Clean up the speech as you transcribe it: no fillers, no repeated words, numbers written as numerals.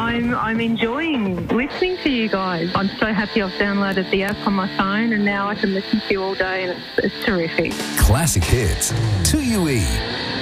I'm enjoying listening to you guys. I'm so happy I've downloaded the app on my phone and now I can listen to you all day and it's terrific. Classic Hits, 2UE.